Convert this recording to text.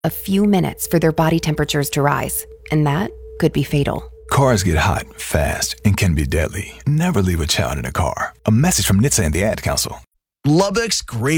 a few minutes for their body temperatures to rise, and that could be fatal. Cars get hot, fast, and can be deadly. Never leave a child in a car. A message from NHTSA and the Ad Council. Lubbock's great